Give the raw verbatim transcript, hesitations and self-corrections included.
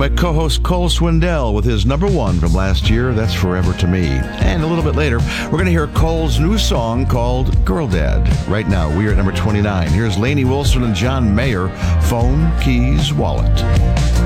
my co-host Cole Swindell with his number one from last year, That's Forever to Me. And a little bit later, we're going to hear Cole's new song called Girl Dad. Right now, we are at number twenty-nine. Here's Lainey Wilson and John Mayer, Phone, Keys, Wallet.